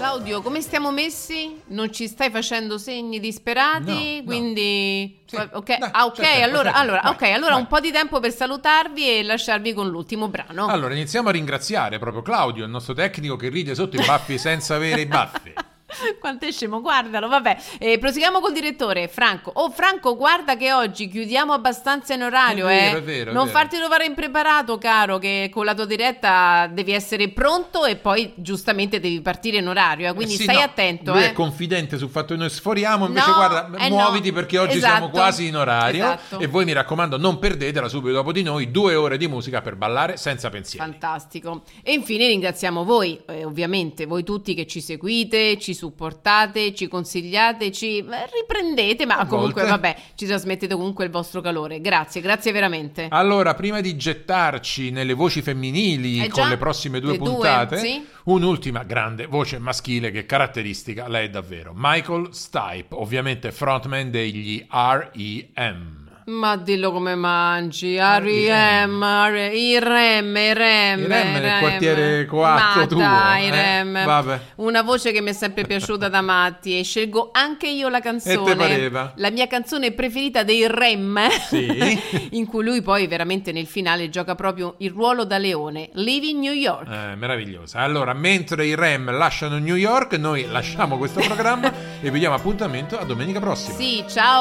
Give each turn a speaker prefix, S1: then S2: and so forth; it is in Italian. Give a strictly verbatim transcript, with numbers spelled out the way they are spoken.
S1: Claudio, come stiamo messi? Non ci stai facendo segni disperati?
S2: No,
S1: quindi
S2: no. Sì.
S1: ok,
S2: Dai,
S1: ah, ok,
S2: certo,
S1: allora,
S2: certo.
S1: allora,
S2: Vai,
S1: ok, allora
S2: vai.
S1: un po' di tempo per salutarvi e lasciarvi con l'ultimo brano.
S2: Allora, iniziamo a ringraziare proprio Claudio, il nostro tecnico che ride sotto i baffi senza avere i baffi.
S1: Quanto è scemo, guardalo, vabbè. Eh, proseguiamo col direttore, Franco. Oh, Franco, guarda che oggi chiudiamo abbastanza in orario,
S2: È vero,
S1: eh.
S2: è vero, è
S1: non
S2: vero.
S1: farti trovare impreparato, caro, che con la tua diretta devi essere pronto e poi giustamente devi partire in orario, eh. Quindi
S2: Eh sì,
S1: stai
S2: no,
S1: attento,
S2: lui
S1: eh.
S2: è confidente sul fatto che noi sforiamo, invece
S1: No,
S2: guarda,
S1: eh no.
S2: muoviti perché oggi
S1: Esatto.
S2: siamo quasi in orario.
S1: Esatto.
S2: E voi mi raccomando, non perdetela subito dopo di noi, due ore di musica per ballare senza pensieri.
S1: Fantastico. E infine ringraziamo voi, eh, ovviamente, voi tutti che ci seguite, ci supportate, ci consigliate, ci eh, riprendete, ma
S2: A
S1: comunque
S2: volte.
S1: vabbè, ci trasmettete comunque il vostro calore. Grazie, grazie veramente.
S2: Allora, prima di gettarci nelle voci femminili
S1: Eh
S2: con
S1: già,
S2: le prossime due
S1: le due,
S2: puntate,
S1: sì.
S2: un'ultima grande voce maschile che caratteristica lei è davvero. Michael Stipe, ovviamente frontman degli R E M.
S1: Ma dillo come mangi, R E M, il rem, il rem,
S2: Il rem nel quartiere coatto
S1: ma
S2: tuo,
S1: dai,
S2: eh?
S1: rem.
S2: Vabbè.
S1: Una voce che mi è sempre piaciuta da matti e scelgo anche io la canzone.
S2: E te pareva?
S1: La mia canzone preferita dei rem,
S2: Sì.
S1: in cui lui poi veramente nel finale gioca proprio il ruolo da leone, Living New York.
S2: Eh, meravigliosa. Allora, mentre i Rem lasciano New York, noi lasciamo questo programma e vi diamo appuntamento a domenica prossima.
S1: Sì, ciao.